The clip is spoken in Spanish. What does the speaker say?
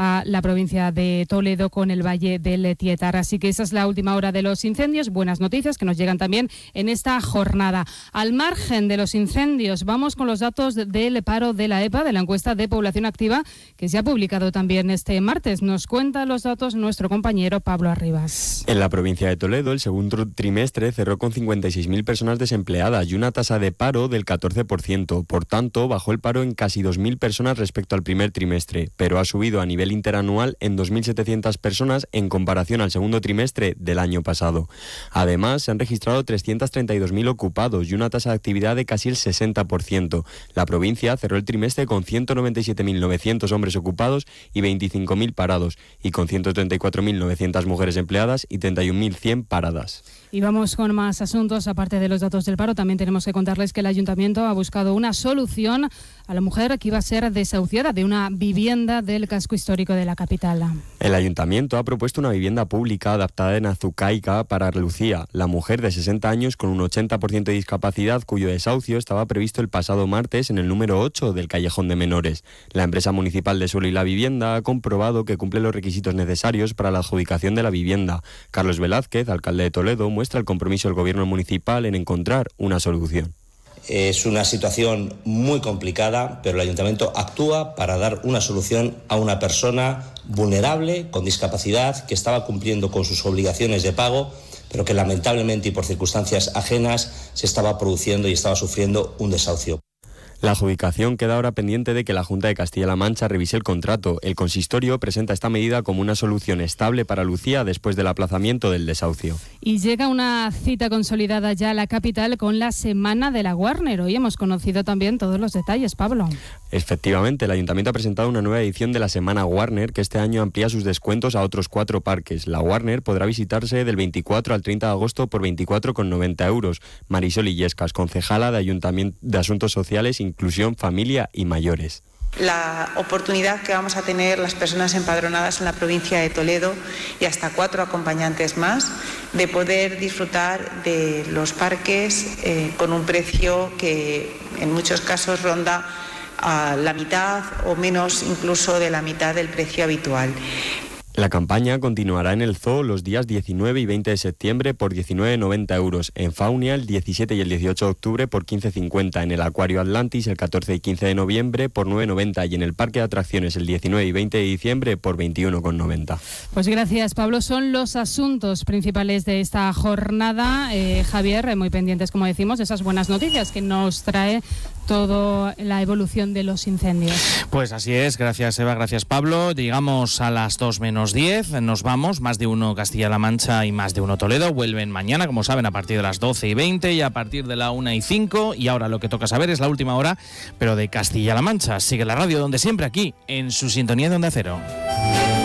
a la provincia de Toledo con el Valle del Tietar. Así que esa es la última hora de los incendios. Buenas noticias que nos llegan también en esta jornada. Al margen de los incendios, vamos con los datos del paro de la EPA, de la encuesta de población activa, que se ha publicado también este martes. Nos cuenta los datos nuestro compañero Pablo Arribas. En la provincia de Toledo, el segundo trimestre cerró con 56.000 personas desempleadas y una tasa de paro del 14%. Por tanto, bajó el paro en casi 2.000 personas respecto al primer trimestre, pero ha subido a nivel interanual en 2.700 personas en comparación al segundo trimestre del año pasado. Además, se han registrado 332.000 ocupados y una tasa de actividad de casi el 60%. La provincia cerró el trimestre con 197.900 hombres ocupados y 25.000 parados, y con 134.900 mujeres empleadas y 31.100 paradas. Y vamos con más asuntos. Aparte de los datos del paro, también tenemos que contarles que el Ayuntamiento ha buscado una solución a la mujer que iba a ser desahuciada de una vivienda del casco histórico de la capital. El Ayuntamiento ha propuesto una vivienda pública adaptada en Azucaica para Lucía, la mujer de 60 años con un 80% de discapacidad cuyo desahucio estaba previsto el pasado martes en el número 8 del Callejón de Menores. La empresa municipal de suelo y la vivienda ha comprobado que cumple los requisitos necesarios para la adjudicación de la vivienda. Carlos Velázquez, alcalde de Toledo, muestra el compromiso del gobierno municipal en encontrar una solución. Es una situación muy complicada, pero el Ayuntamiento actúa para dar una solución a una persona vulnerable, con discapacidad, que estaba cumpliendo con sus obligaciones de pago, pero que lamentablemente y por circunstancias ajenas se estaba produciendo y estaba sufriendo un desahucio. La adjudicación queda ahora pendiente de que la Junta de Castilla-La Mancha revise el contrato. El consistorio presenta esta medida como una solución estable para Lucía después del aplazamiento del desahucio. Y llega una cita consolidada ya a la capital con la Semana de la Warner. Hoy hemos conocido también todos los detalles, Pablo. Efectivamente, el Ayuntamiento ha presentado una nueva edición de la Semana Warner que este año amplía sus descuentos a otros 4 parques. La Warner podrá visitarse del 24 al 30 de agosto por 24,90 euros. Marisol Illescas, concejala de Asuntos Sociales, Inclusión, Familia y Mayores. La oportunidad que vamos a tener las personas empadronadas en la provincia de Toledo y hasta 4 acompañantes más de poder disfrutar de los parques con un precio que en muchos casos ronda a la mitad o menos incluso de la mitad del precio habitual. La campaña continuará en el Zoo los días 19 y 20 de septiembre por 19,90 euros, en Faunia el 17 y el 18 de octubre por 15,50, en el Acuario Atlantis el 14 y 15 de noviembre por 9,90 y en el Parque de Atracciones el 19 y 20 de diciembre por 21,90. Pues gracias, Pablo. Son los asuntos principales de esta jornada. Javier, muy pendientes, como decimos, de esas buenas noticias que nos trae toda la evolución de los incendios. Pues así es, gracias Eva, gracias Pablo. Llegamos a las 2:10, nos vamos, más de uno Castilla-La Mancha y más de uno Toledo, vuelven mañana, como saben, a partir de las 12:20 y a partir de la 1:05, y ahora lo que toca saber es la última hora, pero de Castilla-La Mancha. Sigue la radio donde siempre, aquí, en su sintonía de Onda Cero.